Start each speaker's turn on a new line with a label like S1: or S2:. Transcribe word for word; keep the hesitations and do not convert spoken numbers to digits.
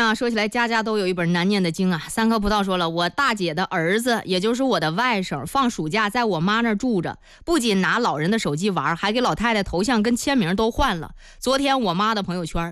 S1: 呢，说起来家家都有一本难念的经啊。三颗葡萄说了，我大姐的儿子，也就是我的外甥，放暑假在我妈那儿住着，不仅拿老人的手机玩，还给老太太头像跟签名都换了。昨天我妈的朋友圈